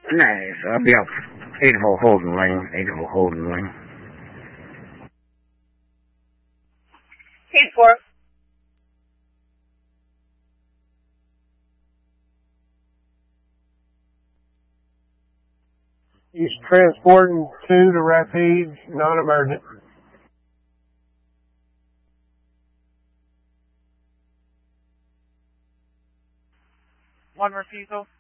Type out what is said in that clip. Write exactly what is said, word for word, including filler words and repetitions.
Nee, so be up. eight hole holding lane, eight hole holding lane. ten four. He's transporting two to Rapides, non-emergent. One refusal.